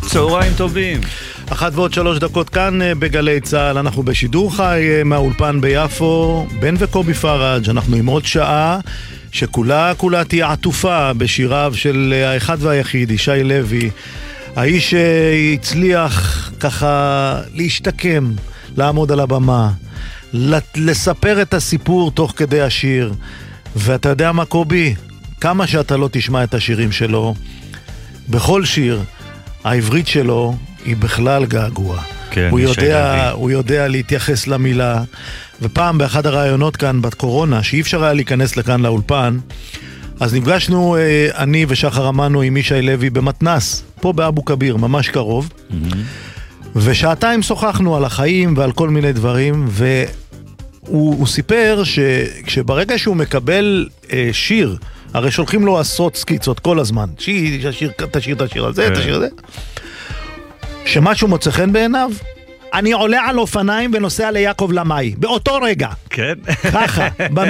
צהריים טובים. 1:03 כאן בגלי צהל, אנחנו בשידור חי מהאולפן ביפו, בן וקובי פראג'. אנחנו עם עוד שעה שכולה תהיה עטופה בשיריו של האחד והיחיד, ישי לוי, האיש שהצליח ככה להשתקם, לעמוד על הבמה, לספר את הסיפור תוך כדי השיר. ואתה יודע מה, קובי? כמה שאתה לא תשמע את השירים שלו, בכל שיר העברית שלו היא בכלל געגוע. כן, הוא יודע להתייחס למילה. ופעם באחד הרעיונות כאן בקורונה, שאי אפשר היה להיכנס לכאן לאולפן, אז נפגשנו אני ושחר אמנו עם ישי לוי במתנס, פה באבו כביר, ממש קרוב. ושעתיים שוחחנו על החיים ועל כל מיני דברים, והוא סיפר שברגע שהוא מקבל שיר, הרי שולחים לו עשרות סקיצות כל הזמן, תשאיר את השיר הזה, תשאיר את זה, שמשהו מוצא חן בעיניו, אני עולה על אופניים ונוסע ליעקב למאי, באותו רגע. כן. ככה,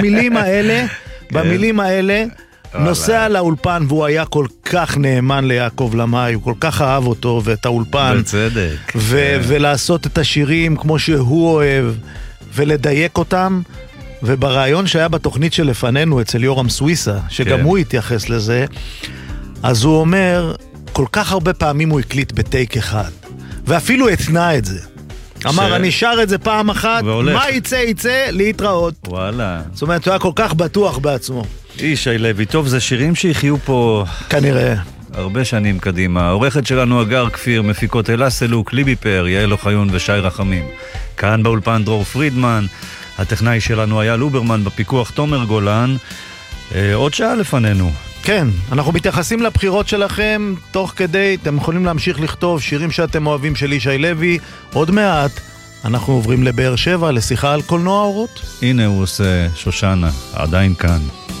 במילים האלה, נוסע לאולפן, והוא היה כל כך נאמן ליעקב למאי, הוא כל כך אהב אותו ואת האולפן. בצדק. ולעשות את השירים כמו שהוא אוהב, ולדייק אותם. וברעיון שהיה בתוכנית שלפנינו אצל יורם סוויסה, שגם הוא התייחס לזה, אז הוא אומר, כל כך הרבה פעמים הוא הקליט בטייק אחד, ואפילו התנה את זה. אמר, אני שר את זה פעם אחת, מה יצא, להתראות. וואלה. זאת אומרת, הוא היה כל כך בטוח בעצמו. ישי לוי, טוב, זה שירים שיחיו פה כנראה הרבה שנים קדימה. העורכת שלנו אגר כפיר, מפיקות אלה סלוק, ליבי פר, יעל אוחיון ושי רחמים. כאן באולפן דרור פרידמן, הטכנאי שלנו היה לוברמן, בפיקוח תומר גולן. עוד שעה לפנינו. כן, אנחנו מתייחסים לבחירות שלכם תוך כדי, אתם יכולים להמשיך לכתוב שירים שאתם אוהבים של ישי לוי. עוד מעט אנחנו עוברים לבאר שבע לשיחה על קולנוע אורות. הנה הוא עושה שושנה, עדיין כאן.